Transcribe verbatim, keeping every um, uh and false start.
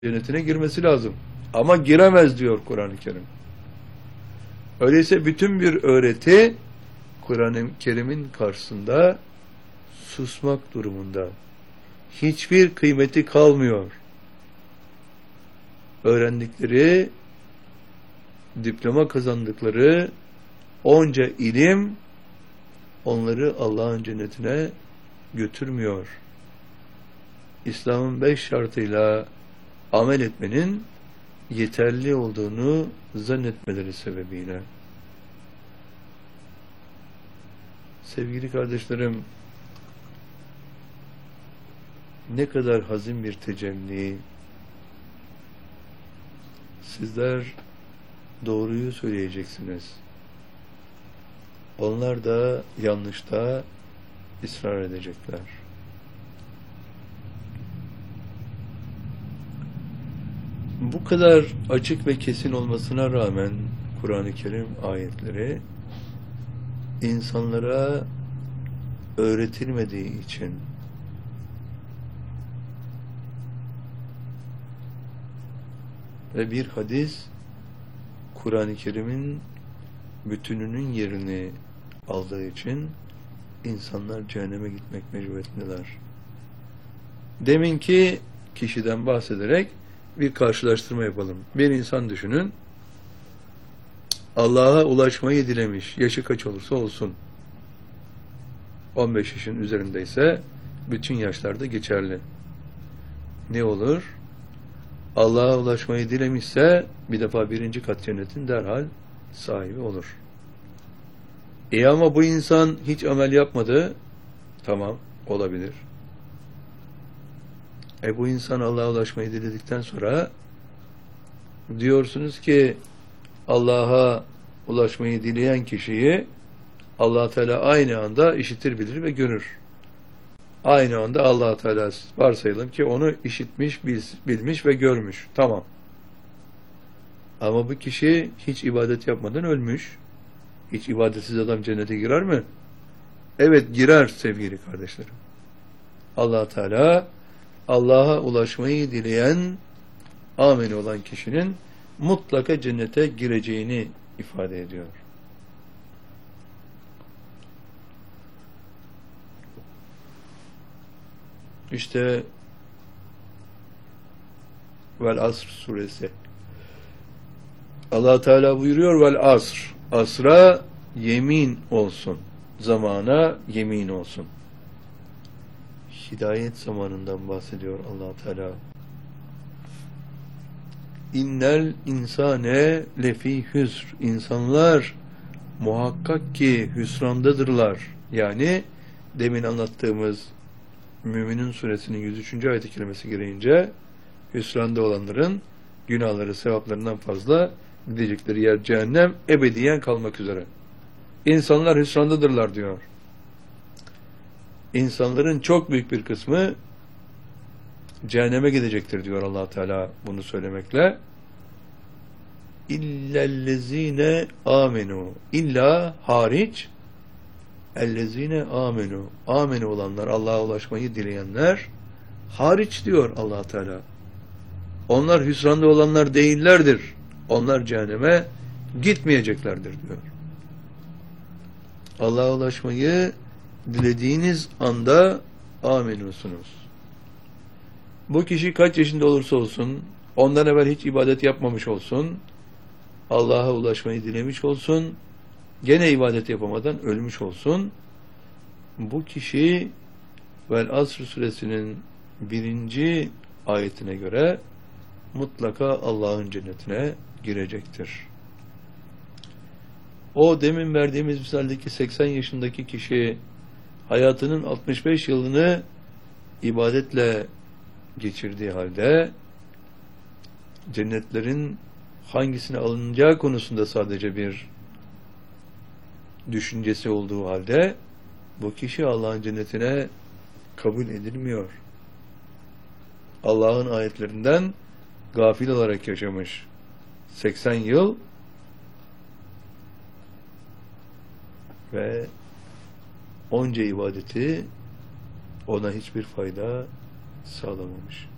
cennetine girmesi lazım. Ama giremez diyor Kur'an-ı Kerim. Öyleyse bütün bir öğreti Kur'an-ı Kerim'in karşısında susmak durumunda. Hiçbir kıymeti kalmıyor. Öğrendikleri, diploma kazandıkları onca ilim onları Allah'ın cennetine götürmüyor. İslam'ın beş şartıyla amel etmenin yeterli olduğunu zannetmeleri sebebiyle. Sevgili kardeşlerim, ne kadar hazin bir tecelli. Sizler doğruyu söyleyeceksiniz. Onlar da yanlışta ısrar edecekler. Bu kadar açık ve kesin olmasına rağmen Kur'an-ı Kerim ayetleri insanlara öğretilmediği için ve bir hadis Kur'an-ı Kerim'in bütününün yerini aldığı için insanlar cehenneme gitmek mecburiyetindeler. Deminki kişiden bahsederek bir karşılaştırma yapalım. Bir insan düşünün, Allah'a ulaşmayı dilemiş, yaşı kaç olursa olsun, on beş yaşın üzerindeyse bütün yaşlarda geçerli. Ne olur? Allah'a ulaşmayı dilemişse bir defa birinci kat cennetin derhal sahibi olur. E ama bu insan hiç amel yapmadı, tamam, olabilir. E bu insan Allah'a ulaşmayı diledikten sonra diyorsunuz ki Allah'a ulaşmayı dileyen kişiyi Allah Teala aynı anda işitir, bilir ve görür. Aynı anda Allah Teala varsayalım ki onu işitmiş, bilmiş ve görmüş. Tamam. Ama bu kişi hiç ibadet yapmadan ölmüş. Hiç ibadetsiz adam cennete girer mi? Evet, girer sevgili kardeşlerim. Allah Teala Allah'a ulaşmayı dileyen amin olan kişinin mutlaka cennete gireceğini ifade ediyor. İşte Vel Asr suresi. Allah Teala buyuruyor Vel Asr. Asra yemin olsun. Zamana yemin olsun. Hidayet zamanından bahsediyor Allah Teala. İnnel insane lefi hüsr. İnsanlar muhakkak ki hüsrandadırlar. Yani demin anlattığımız Müminin suresinin yüz üçüncü ayet-i kerimesi gereğince hüsranda olanların günahları sevaplarından fazla gidecekleri yer cehennem, ebediyen kalmak üzere. İnsanlar hüsrandadırlar diyor. İnsanların çok büyük bir kısmı cehenneme gidecektir diyor Allah Teala bunu söylemekle. İllellezine amenu. İlla hariç ellezine amenu. Amenu olanlar, Allah'a ulaşmayı dileyenler hariç diyor Allah Teala. Onlar hüsranda olanlar değillerdir. Onlar cehenneme gitmeyeceklerdir diyor. Allah'a ulaşmayı dilediğiniz anda aminusunuz. Bu kişi kaç yaşında olursa olsun, ondan evvel hiç ibadet yapmamış olsun, Allah'a ulaşmayı dilemiş olsun, gene ibadet yapamadan ölmüş olsun, bu kişi Vel Asr suresinin birinci ayetine göre mutlaka Allah'ın cennetine girecektir. O demin verdiğimiz misaldeki seksen yaşındaki kişi hayatının altmış beş yılını ibadetle geçirdiği halde cennetlerin hangisine alınacağı konusunda sadece bir düşüncesi olduğu halde bu kişi Allah'ın cennetine kabul edilmiyor. Allah'ın ayetlerinden gafil olarak yaşamış seksen yıl ve onca ibadeti ona hiçbir fayda sağlamamış.